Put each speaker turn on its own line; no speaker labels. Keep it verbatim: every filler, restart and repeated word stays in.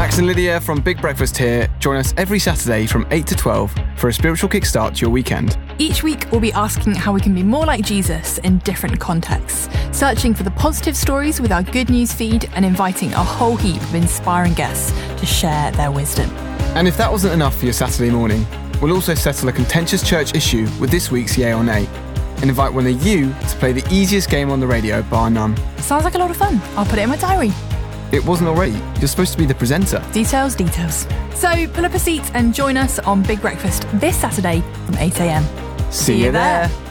Max and Lydia from Big Breakfast here. Join us every Saturday from eight to twelve for a spiritual kickstart to your weekend.
Each week, we'll be asking how we can be more like Jesus in different contexts, searching for the positive stories with our good news feed and inviting a whole heap of inspiring guests to share their wisdom.
And if that wasn't enough for your Saturday morning, we'll also settle a contentious church issue with this week's Yay or Nay and invite one of you to play the easiest game on the radio, bar none.
Sounds like a lot of fun. I'll put it in my diary.
It wasn't already. You're supposed to be the presenter.
Details, details. So pull up a seat and join us on Big Breakfast this Saturday from eight a.m.
See you there.